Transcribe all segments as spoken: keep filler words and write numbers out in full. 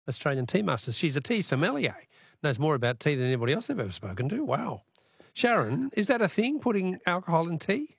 Australian Tea Masters. She's a tea sommelier, knows more about tea than anybody else I've ever spoken to. Wow. Sharon, is that a thing, putting alcohol in tea?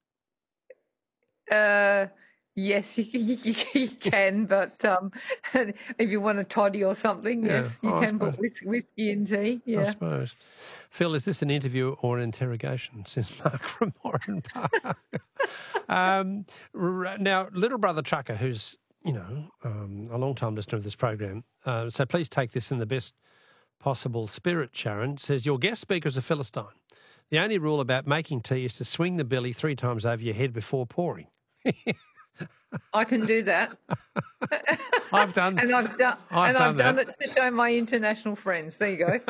Uh, yes, you, you, you can, but um, if you want a toddy or something, Yeah. yes, you Oh, I can put suppose. whis- whiskey in tea. I Yeah. suppose. Phil, is this an interview or an interrogation? Says Mark from Moran Park. um, r- now, little brother Trucker, who's, you know, um, a long-time listener of this program, uh, so please take this in the best possible spirit, Sharon, says, your guest speaker is a Philistine. The only rule about making tea is to swing the belly three times over your head before pouring. I can do that. I've done and I've done I've and done I've done that. it to show my international friends. There you go.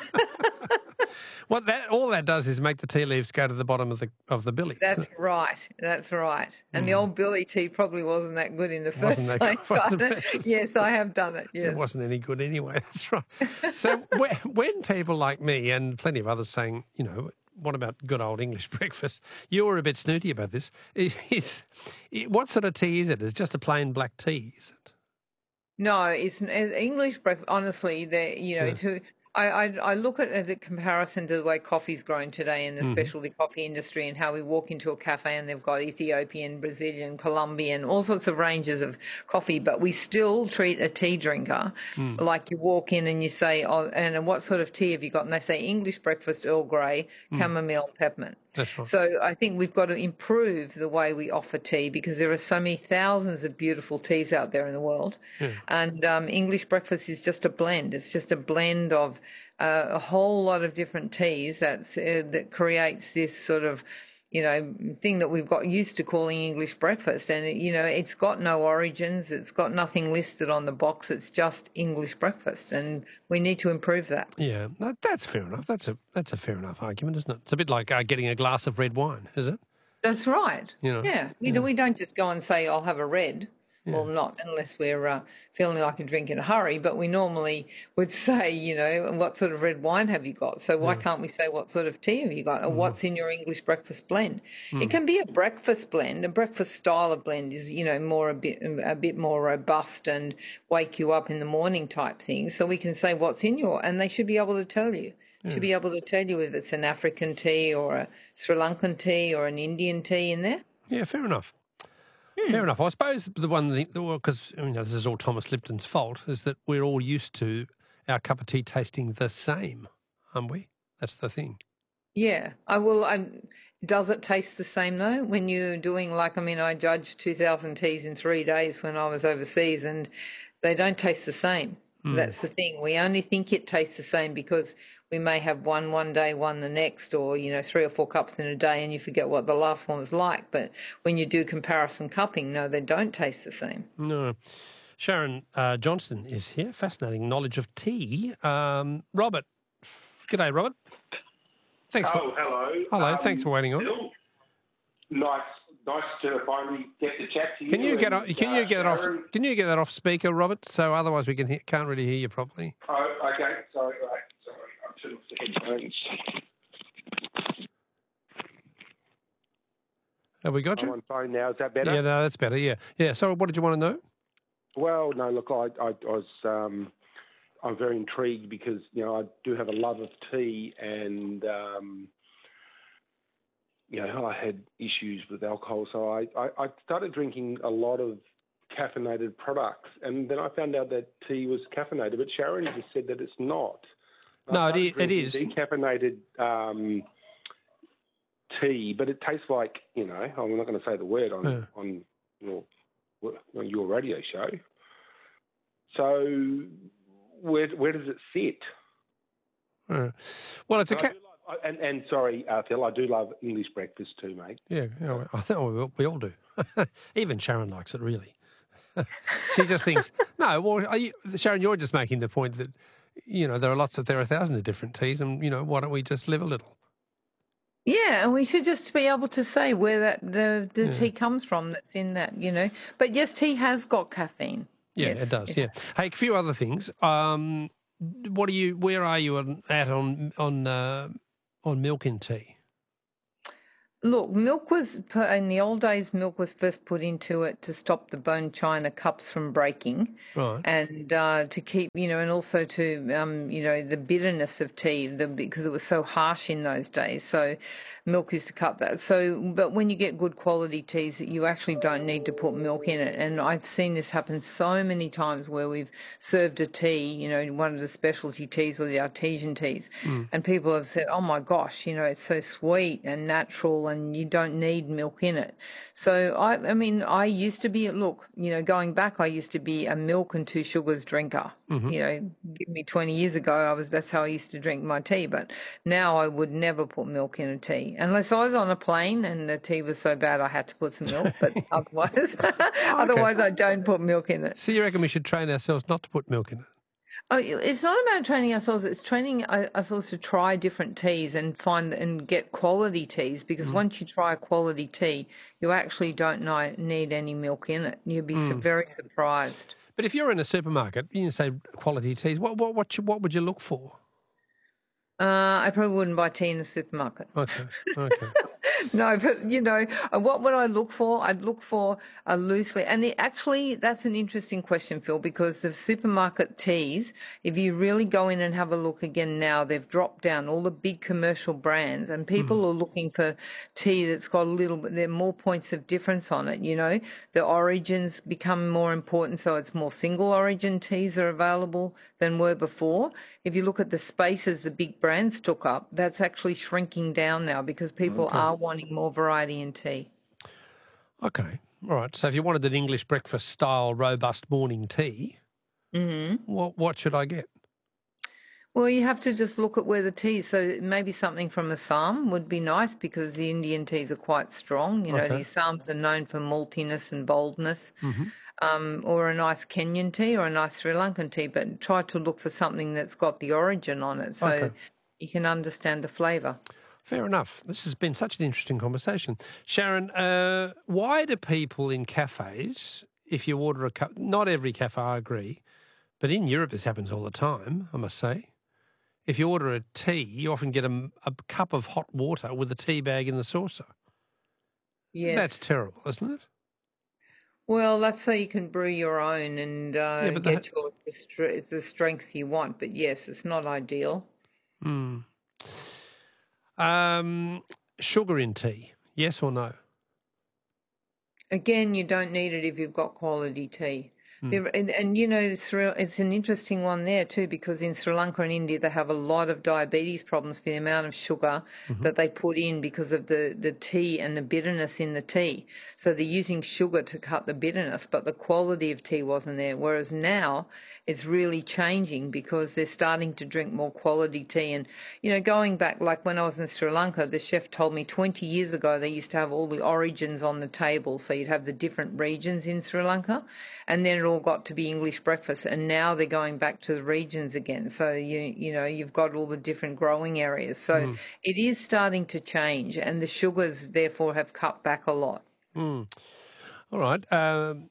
What that all that does is make the tea leaves go to the bottom of the of the billy. That's right. That's right. And mm. the old billy tea probably wasn't that good in the first wasn't place. Wasn't it? Yes, I have done it. Yes, it wasn't any good anyway. That's right. So when, when people like me and plenty of others saying, you know, what about good old English breakfast? You were a bit snooty about this. Is, is what sort of tea is it? It's just a plain black tea, is it? No, it's an English breakfast. Honestly, they you know yeah. to. I, I, I look at it in comparison to the way coffee's grown today in the mm-hmm. specialty coffee industry, and how we walk into a cafe and they've got Ethiopian, Brazilian, Colombian, all sorts of ranges of coffee, but we still treat a tea drinker mm. like you walk in and you say, oh, and what sort of tea have you got? And they say English breakfast, Earl Grey, mm. chamomile, peppermint. That's right. So I think we've got to improve the way we offer tea, because there are so many thousands of beautiful teas out there in the world. Yeah. And um, English breakfast is just a blend. It's just a blend of uh, a whole lot of different teas that's, uh, that creates this sort of, you know, thing that we've got used to calling English breakfast. And, it, you know, it's got no origins. It's got nothing listed on the box. It's just English breakfast. And we need to improve that. Yeah, that, that's fair enough. That's a that's a fair enough argument, isn't it? It's a bit like uh, getting a glass of red wine, is it? That's right. You know, yeah. You yeah. know, we don't just go and say, I'll have a red. Yeah. Well, not unless we're uh, feeling like a drink in a hurry, but we normally would say, you know, what sort of red wine have you got? So why yeah. can't we say what sort of tea have you got, or mm. what's in your English breakfast blend? Mm. It can be a breakfast blend. A breakfast style of blend is, you know, more a bit a bit more robust and wake you up in the morning type thing. So we can say what's in your, and they should be able to tell you. Yeah. Should be able to tell you if it's an African tea or a Sri Lankan tea or an Indian tea in there. Yeah, fair enough. Hmm. Fair enough. I suppose the one thing, because you know, this is all Thomas Lipton's fault, is that we're all used to our cup of tea tasting the same, aren't we? That's the thing. Yeah. I will. I, does it taste the same though? When you're doing, like, I mean, I judged two thousand teas in three days when I was overseas, and they don't taste the same. Mm. That's the thing. We only think it tastes the same because we may have one one day, one the next, or, you know, three or four cups in a day, and you forget what the last one was like. But when you do comparison cupping, no, they don't taste the same. No. Sharon uh, Johnston is here. Fascinating knowledge of tea. Um, Robert. G'day, Robert. Thanks oh, for, hello. Hello, um, thanks for waiting on. Bill, nice, nice to finally get to chat to you. Can you get and, can uh, you get it off? Sharon. Can you get that off speaker, Robert? So otherwise we can hear, can't really hear you properly. Oh, okay. Sorry, right. Sorry, I'll turn off the headphones. Have we got you? I'm on phone now. Is that better? Yeah, no, that's better. Yeah, yeah. So, what did you want to know? Well, no. Look, I, I, I was. Um, I'm very intrigued because, you know, I do have a love of tea, and um, you know, I had issues with alcohol, so I, I, I started drinking a lot of caffeinated products, and then I found out that tea was caffeinated. But Sharon just said that it's not. No, it is. It is decaffeinated um, tea, but it tastes like, you know, I'm not going to say the word on yeah. on your on your radio show. So where where does it sit? Uh, well, it's a ca- love, and and sorry, uh, Phil, I do love English breakfast too, mate. Yeah, yeah I think we all, we all do. Even Sharon likes it, really. She just thinks no. Well, are you, Sharon, you're just making the point that, you know, there are lots of there are thousands of different teas, and, you know, why don't we just live a little? Yeah, and we should just be able to say where that the, the yeah. tea comes from that's in that, you know. But yes, tea has got caffeine. Yeah, yes. it does. Yeah. Hey, a few other things. Um, what are you? Where are you at on on uh, on milk in tea? Look, milk was, in the old days, milk was first put into it to stop the bone china cups from breaking Right. and uh, to keep, you know, and also to, um, you know, the bitterness of tea the, because it was so harsh in those days. So milk used to cut that. So, but when you get good quality teas, you actually don't need to put milk in it. And I've seen this happen so many times where we've served a tea, you know, one of the specialty teas or the artesian teas, mm. and people have said, oh my gosh, you know, it's so sweet and natural and you don't need milk in it. So, I, I mean, I used to be, look, you know, going back, I used to be a milk and two sugars drinker. Mm-hmm. You know, give me twenty years ago, I was, that's how I used to drink my tea. But now I would never put milk in a tea unless I was on a plane and the tea was so bad I had to put some milk. But otherwise, okay. otherwise I don't put milk in it. So you reckon we should train ourselves not to put milk in it? Oh, it's not about training ourselves. It's training ourselves to try different teas and find and get quality teas. Because mm. once you try a quality tea, you actually don't know, need any milk in it. You'll be mm. very surprised. But if you're in a supermarket, you say quality teas. What what what, what would you look for? Uh, I probably wouldn't buy tea in the supermarket. Okay, okay. No, but, you know, what would I look for? I'd look for a loosely, and it, actually that's an interesting question, Phil, because the supermarket teas, if you really go in and have a look again now, they've dropped down all the big commercial brands and people mm. are looking for tea that's got a little bit, there are more points of difference on it, you know. The origins become more important, so it's more single origin teas are available than were before. If you look at the spaces the big brands took up, that's actually shrinking down now because people okay. are wanting more variety in tea. Okay, all right. So if you wanted an English breakfast style robust morning tea, mm-hmm. what what should I get? Well, you have to just look at where the tea is. So maybe something from Assam would be nice because the Indian teas are quite strong. You know, okay. the Assams are known for maltiness and boldness. Mm-hmm. Um, or a nice Kenyan tea or a nice Sri Lankan tea, but try to look for something that's got the origin on it so okay. you can understand the flavour. Fair enough. This has been such an interesting conversation. Sharon, uh, why do people in cafes, if you order a cup, not every cafe, I agree, but in Europe this happens all the time, I must say. If you order a tea, you often get a, a cup of hot water with a tea bag in the saucer. Yes. That's terrible, isn't it? Well, that's so you can brew your own and uh, yeah, get the, your the, the strengths you want. But yes, it's not ideal. Mm. Um, sugar in tea, yes or no? Again, you don't need it if you've got quality tea. Mm. And, and, you know, it's, real, it's an interesting one there too because in Sri Lanka and India they have a lot of diabetes problems for the amount of sugar mm-hmm. that they put in because of the, the tea and the bitterness in the tea. So they're using sugar to cut the bitterness, but the quality of tea wasn't there. Whereas now it's really changing because they're starting to drink more quality tea. And, you know, going back, like when I was in Sri Lanka, the chef told me twenty years ago they used to have all the origins on the table. So you'd have the different regions in Sri Lanka and then it all got to be English breakfast, and now they're going back to the regions again. So you you know you've got all the different growing areas. So mm. it is starting to change, and the sugars therefore have cut back a lot. Mm. All right, um,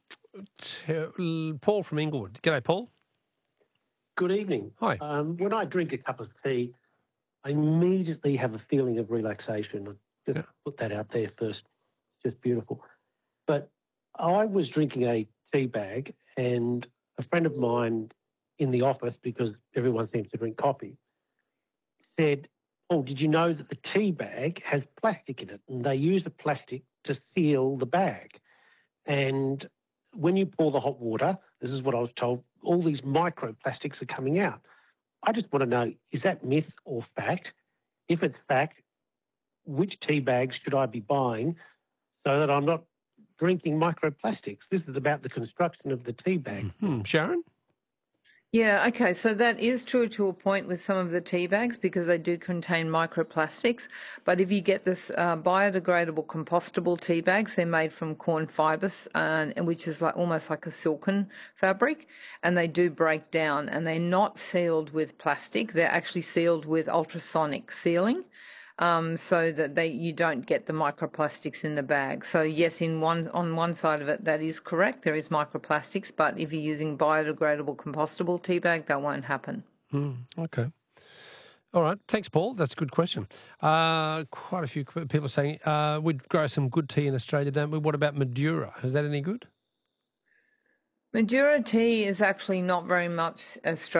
t- Paul from Inglewood. G'day, Paul. Good evening. Hi. Um, when I drink a cup of tea, I immediately have a feeling of relaxation. I'll just yeah. put that out there first. It's just beautiful. But I was drinking a tea bag, and a friend of mine in the office, because everyone seems to drink coffee, said, oh, did you know that the tea bag has plastic in it? And they use the plastic to seal the bag. And when you pour the hot water, this is what I was told, all these microplastics are coming out. I just want to know, is that myth or fact? If it's fact, which tea bags should I be buying so that I'm not drinking microplastics? This is about the construction of the tea bag. Mm-hmm. Sharon? Yeah, okay, so that is true to a point with some of the tea bags because they do contain microplastics. But if you get this uh, biodegradable compostable tea bags, they're made from corn fibres, uh, which is like almost like a silken fabric, and they do break down, and they're not sealed with plastic. They're actually sealed with ultrasonic sealing. Um, so that they you don't get the microplastics in the bag. So yes, in one on one side of it, that is correct. There is microplastics, but if you're using biodegradable compostable tea bag, that won't happen. Mm, okay. All right. Thanks, Paul. That's a good question. Uh, quite a few people saying uh, we'd grow some good tea in Australia, don't we? What about Madura? Is that any good? Madura tea is actually not very much Australian.